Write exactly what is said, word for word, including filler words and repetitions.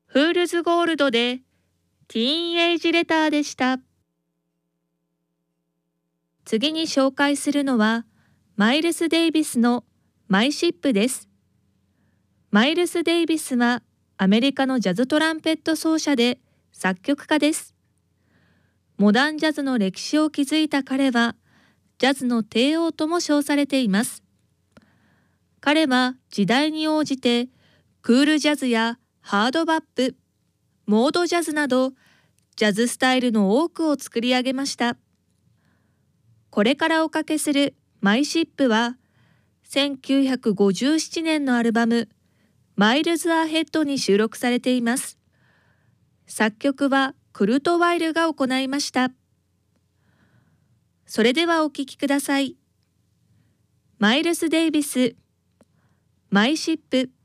フールズゴールドでティーンエイジレターでした。次に紹介するのはマイルス・デイビスのマイシップです。マイルス・デイビスはアメリカのジャズトランペット奏者で作曲家です。モダンジャズの歴史を築いた彼はジャズの帝王とも称されています。彼は時代に応じてクールジャズやハードバップ、モードジャズなどジャズスタイルの多くを作り上げました。これからおかけするマイシップはせんきゅうひゃくごじゅうななねんのアルバムマイルズ・アヘッドに収録されています。作曲はクルト・ワイルが行いました。それではお聴きください。マイルス・デイビス、マイシップ。